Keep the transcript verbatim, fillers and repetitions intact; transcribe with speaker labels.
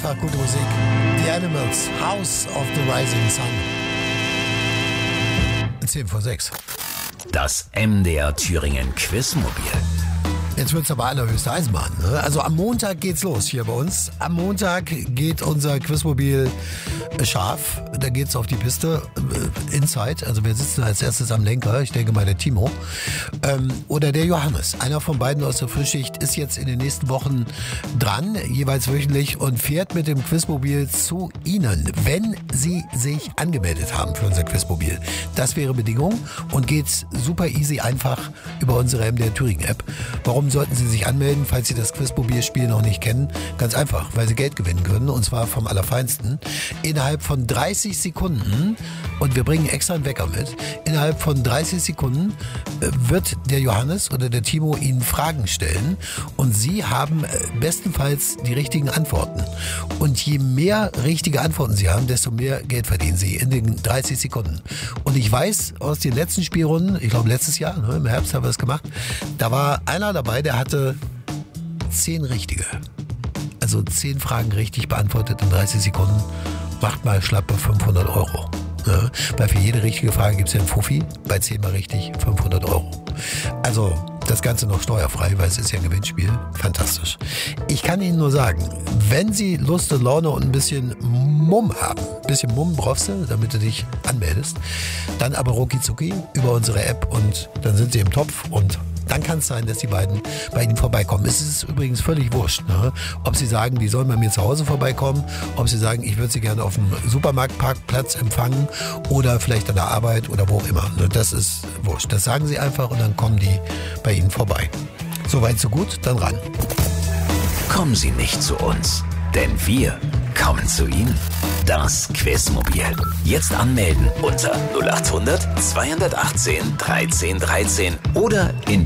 Speaker 1: einfach gute Musik. The Animals, House of the Rising Sun. zehn vor sechs.
Speaker 2: Das M D R Thüringen Quizmobil.
Speaker 1: Jetzt wird's aber allerhöchste Eisenbahn. Ne? Also am Montag geht's los hier bei uns. Am Montag geht unser Quizmobil scharf. Da geht's auf die Piste. Äh, Inside. Also wir sitzen als erstes am Lenker. Ich denke mal der Timo. Ähm, oder der Johannes. Einer von beiden aus der Frühschicht ist jetzt in den nächsten Wochen dran. Jeweils wöchentlich. Und fährt mit dem Quizmobil zu Ihnen. Wenn Sie sich angemeldet haben für unser Quizmobil. Das wäre Bedingung. Und geht's super easy einfach über unsere M D R Thüringen App. Warum sollten Sie sich anmelden, falls Sie das Quizmobil-Spiel noch nicht kennen? Ganz einfach, weil Sie Geld gewinnen können, und zwar vom Allerfeinsten. Innerhalb von dreißig Sekunden, und wir bringen extra einen Wecker mit, innerhalb von dreißig Sekunden wird der Johannes oder der Timo Ihnen Fragen stellen und Sie haben bestenfalls die richtigen Antworten. Und je mehr richtige Antworten Sie haben, desto mehr Geld verdienen Sie in den dreißig Sekunden. Und ich weiß aus den letzten Spielrunden, ich glaube letztes Jahr, ne, im Herbst haben wir das gemacht, da war einer dabei, der hatte zehn richtige. Also zehn Fragen richtig beantwortet in dreißig Sekunden. Macht mal schlappe fünfhundert Euro. Ne? Weil für jede richtige Frage gibt es ja einen Fuffi. Bei zehn mal richtig fünfhundert Euro. Also das Ganze noch steuerfrei, weil es ist ja ein Gewinnspiel. Fantastisch. Ich kann Ihnen nur sagen, wenn Sie Lust und Laune und ein bisschen Mumm haben, ein bisschen Mumm brauchst du, damit du dich anmeldest, dann aber rucki zucki über unsere App und dann sind Sie im Topf und dann kann es sein, dass die beiden bei Ihnen vorbeikommen. Es ist übrigens völlig wurscht, ne? Ob Sie sagen, die sollen bei mir zu Hause vorbeikommen, ob Sie sagen, ich würde Sie gerne auf dem Supermarktparkplatz empfangen oder vielleicht an der Arbeit oder wo auch immer. Ne? Das ist wurscht. Das sagen Sie einfach und dann kommen die bei Ihnen vorbei. Soweit, so gut, dann ran.
Speaker 2: Kommen Sie nicht zu uns, denn wir kommen zu Ihnen. Das Quizmobil. Jetzt anmelden unter null acht hundert zweihundertachtzehn dreizehn dreizehn oder in die